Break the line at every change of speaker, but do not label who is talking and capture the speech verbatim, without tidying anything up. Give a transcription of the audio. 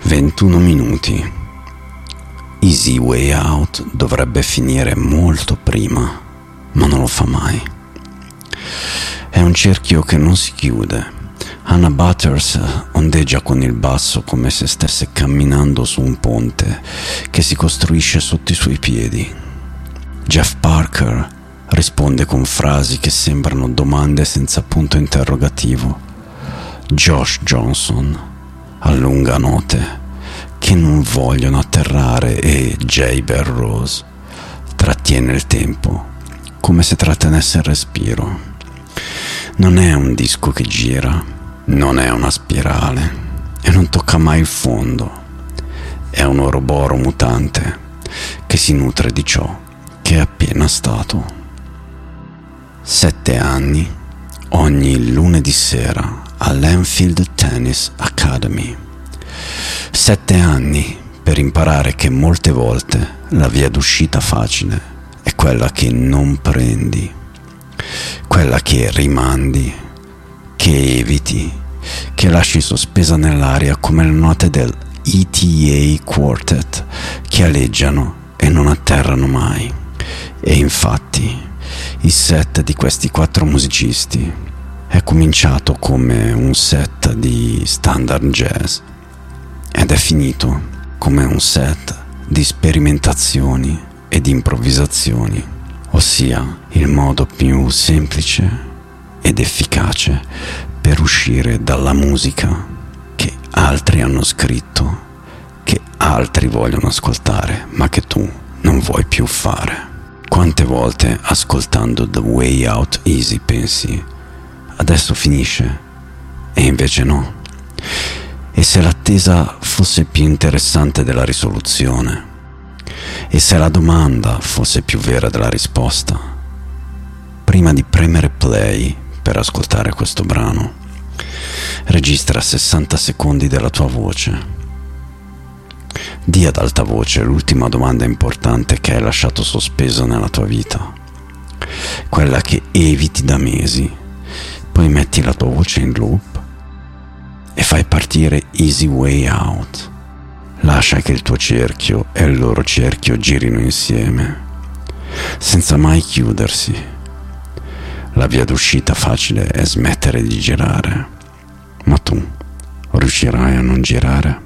ventuno minuti. Easy Way Out dovrebbe finire molto prima, ma non lo fa mai. È un cerchio che non si chiude. Hannah Butters ondeggia con il basso come se stesse camminando su un ponte che si costruisce sotto i suoi piedi. Jeff Parker risponde con frasi che sembrano domande senza punto interrogativo. Josh Johnson allunga note che non vogliono atterrare e Jay Belrose trattiene il tempo come se trattenesse il respiro. Non è un disco che gira, non è una spirale e non tocca mai il fondo. È un oroboro mutante che si nutre di ciò che è appena stato. Sette anni ogni lunedì sera all'Enfield Tennis Academy. Sette anni per imparare che molte volte la via d'uscita facile è quella che non prendi, quella che rimandi, che eviti, che lasci sospesa nell'aria come le note del E T A Quartet che aleggiano e non atterrano mai. E infatti il set di questi quattro musicisti è cominciato come un set di standard jazz ed è finito come un set di sperimentazioni e di improvvisazioni, ossia il modo più semplice ed efficace per uscire dalla musica che altri hanno scritto, che altri vogliono ascoltare, ma che tu non vuoi più fare. Quante volte ascoltando The Way Out Easy pensi adesso finisce e invece no? E se l'attesa fosse più interessante della risoluzione? E se la domanda fosse più vera della risposta? Prima di premere play per ascoltare questo brano, registra sessanta secondi della tua voce. Dì ad alta voce l'ultima domanda importante che hai lasciato sospeso nella tua vita, quella che eviti da mesi. Poi metti la tua voce in loop e fai partire Easy Way Out. Lascia che il tuo cerchio e il loro cerchio girino insieme, senza mai chiudersi. La via d'uscita facile è smettere di girare, ma tu riuscirai a non girare?